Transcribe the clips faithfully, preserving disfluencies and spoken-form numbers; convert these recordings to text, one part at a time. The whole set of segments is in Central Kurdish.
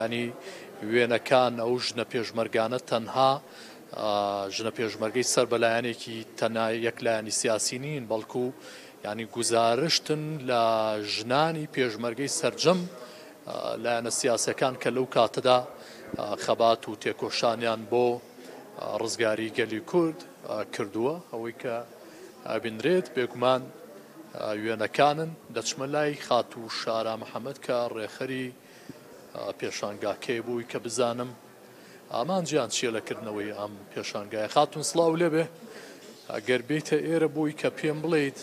ینی وێنەکان ئەو ژنە پێشمەرگانە تەنها ژنە پێشمەرگەی سەر بەلایەنێکی تەنها یەکلایەنی سیاسی نین بەڵکو ینی گزارشتن لە ژنانی پێشمەرگەی سەرجەم لایەنە سیاسەکان کە لەو کاتەدا خەبات و تێکۆشانیان بۆ ڕزگاری گەلی کورد کردووە ئەوەی کە ئابینرێت بێگومان وێنەکانن دەچمە لای خات و شارا محەممەد کە ڕێخەری پێشانگاکەی بووی کە بزانم ئامانجیان چیە لەکردنەوەی ئەم پێشانگایە. خاتون سڵاو لێبێ ئەگەر بێتە ئێرە بووی کە پێم بڵێیت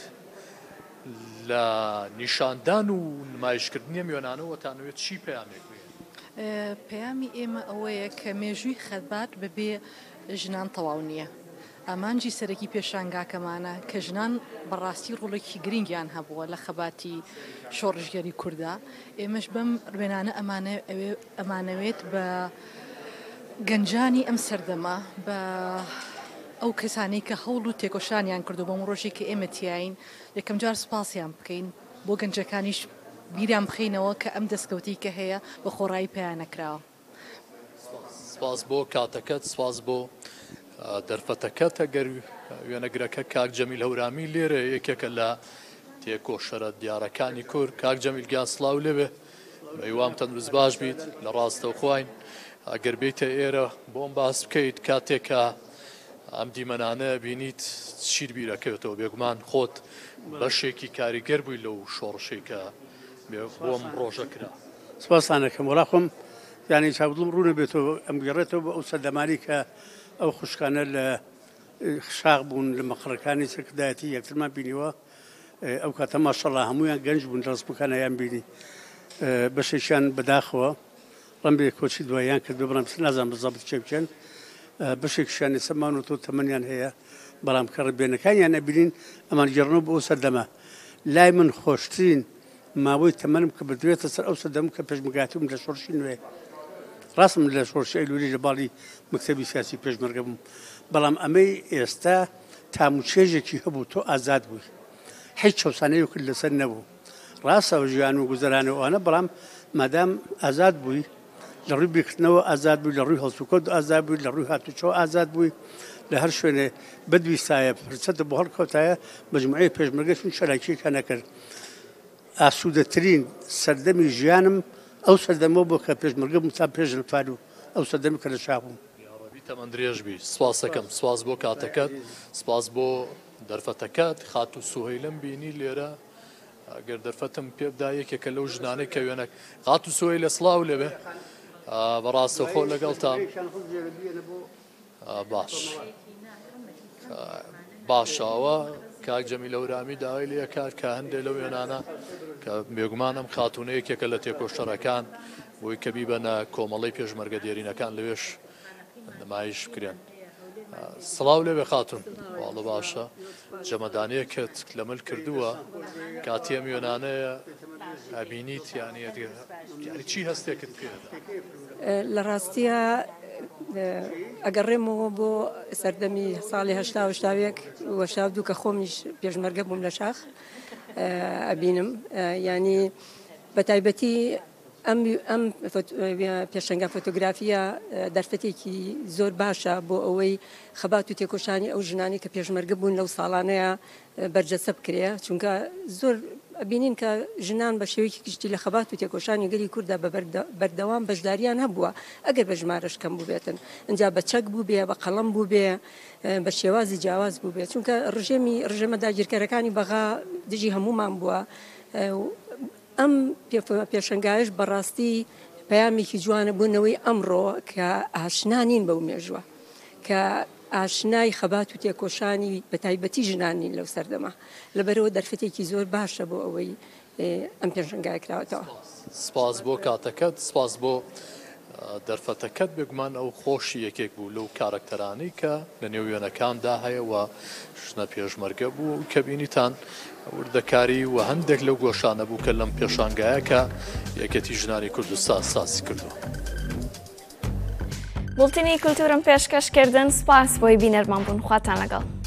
لە نیشاندان و نمایشکردنی میێنانەوەتانوێت چی پەیامێک بێت؟ پەیامی ئێمە ئەوەیە کە مێژووی خەبات بەبێ ژنان تەواو نییە. ئامانجی سەرەکی پێشانگاکەمانە کە ژنان بەڕاستی ڕوڵێکی گرنگیان هەبووە لە خەباتی شۆڕژگەری کووردا. ئێمەش بەم ڕوێنانە ئەمانەوێت بە گەنجانی ئەم سەردەما بە ئەو کەسانەی کە هەوڵ و تێکۆشانیان کردو بۆم ڕۆژێک کە ئێمە تیاین یەکەم جار سوپاسیان بکەین بۆ گەنجەکانیش بیریان بخینەوە کە ئەم دەستکەوتی کە هەیە بە خۆڕایی پێیانەکراوە. سپاس بۆ کاتەکەت، سپاس بۆ دەرفەتەکەت. ئەگەر وێنەگرەکە کاک جەمیل هەورامی لێرە یەکێکە لە تێکۆشەرە دیارەکانی کورد. کاک جەمیل گیان سڵاو لێبێ، بەیوام تەندروست باش بیت لە ڕاستەوخواین. ئەگەر بێتە ئێرە بۆم باس بکەیت کاتێکە ئەم دیمەنانە بینیت چیر بیرەکەوێتەوە بێگومان خۆت بەشێکی کاریگەر بووی لەو شۆڕشێکە بۆم ڕۆژە کرا. سپاسانەکەم وەڵا خۆم یانی چاودڵم ڕوونە بێتەوە ئەم گەڕێتەوە بە ئەو سەردەمانی کە ئەو خوشکانە لە شاغ بوون لە مەقڕەکانی سەرکردایەتی یەکترمان بینیوە. ئەو کاتە ماشەڵڵا هەمویان گەنج بوون ڕستمەکانیان بینی بەشێکیان بەداخەوە ڕەم بێ کۆچی دواییان کرد بەڵام نازانم بەزەبت چێ بچێن. بەشێکیان سەمان و تۆ تەمەنیان هەیە بەڵام کە ڕبێنەکانیان نەبینین ئەمان گەڕنەوە بۆ ئەو سەردەما. لای من خۆشترین ماوەی تەمەنم کە بدرێتە سەر ئەو سەردەم کە پێشمەرگاتیم لە شۆڕشی نوێ. ڕاستم لە شۆڕشی ئەیلولی لە باڵی مەکتەبی سیاسی پێشمەرگە بووم، بەڵام ئەمەی ئێستا تاموچێژێکی هەبوو تۆ ئازاد بووی، هیچ چەوسانەیەکرد لەسەر نەبوو. ڕاستەوە ژیان و گوزەرانەوەوانە بەڵام مادام ئازاد بووی لە ڕووی بیرکردنەوە ئازاد بووی، لە ڕووی هەڵسوکۆت ئازاد بووی، لە ڕووی هاتوچۆ ئازاد بووی، لە هەر شوێنێ بەدویستایە فرسەتە بۆ هەڵکەوتایە مەجموعەی پێشمەرگەشون شەراکیەکە نەکرد. ئاسوودەترین سەردەمی ژیانم ئەو سەردەمەوە بۆ کە پێشمەرگە بووم تا پێش لەفار و ئەو سەردەمی کە لە شاغ بووم. تەمەن درێژ بی. سپاسەکەم، سپاس بۆ کاتەکەت، سپاس بۆ دەرفەتەکەت. خات و سوهەیلم بینی لێرە ئەگەر دەرفەتم پێ بدا یەکێکە لەو ژنانەی کە وێنە خات و سوهەیلە سڵاو لێبێ بەڕاستەوخۆ لەگەڵتان. باش باشەوە کاک جەمیل هەورامی داوای لێ کات کە هەندێک لەو وێنانە کە بێگومانم خاتونە یەکێکە لە تێکۆشەرەکان بۆی کە بیبەنە کۆمەڵەی پێشمەرگە دێرینەکان لەوێش نمایش بکرێن. سڵاو لێبێ خاتون. واڵە باشە جەمەدانەیەکت لەمەل کردووە کاتی ئەم وێنانەیە ئەبینیت یانی چی هەستێکت پێدا؟ لە ڕاستیە ئەگەڕێمەوە بۆ سەردەمی ساڵی هەشتا و هەشتاوێک وەشتا دوو کە خۆمیش پێشمەرگە بووم لە شاخ ئەبینم، ینی بە تایبەتی ئەم پێشەنگا فۆتۆگرافیە دەرفەتێکی زۆر باشە بۆ ئەوەی خەبات و تێکۆشانی ئەو ژنانی کە پێشمەرگە بوون لەو ساڵانەیە بەرجەسە بکرێ، چونکە زۆر ئەبینین کە ژنان بە شێوەیەکی گشتی لە خەبات و تێکۆشانی گەلی کووردا بە بەردەوام بەشداریان هەبووە ئەگەر بە ژمارەش کەم بوو بێتن، ئەجا بە چەک بوو بێ، بە قەڵەم بوو بێ، بە شێوازی جیاواز بوو بێ، چونکە ڕژێمی ڕژێمە داگیرکەرەکانی بەغا دژی هەمومان بووە. ئەم پێشەنگایش بەڕاستی پەیامێکی جوانە بوونەوەی ئەمڕۆ کە ئاشنانین بەو مێژووە، کە ئاشنای خەبات و تێکۆشانی بە تایبەتی ژنانین لەو سەردەما، لەبەرەوە دەرفەتێکی زۆر باشە بۆ ئەوەی ئەم پێشەنگای کراوەتەوە. سپاس بۆ کاتەکەت، سپاس بۆ دەرفەتەکەت. بێگومان ئەو خۆشی یەکێک بوو لەو کارکتەرانی کە لە نێو وێنەکاندا هەیە و ژنە پێشمەرگە بوو کە بینیتان وردەکاری و هەندێک لەو گۆشانە بوو کە لەم پێشانگایەکە یەکەتی ژنانی کوردستان ساسی کردووە. بولتنی کولتورم پێشکەشکردن سپاس بۆی بینەرمان بوون. خواتان لەگەڵ.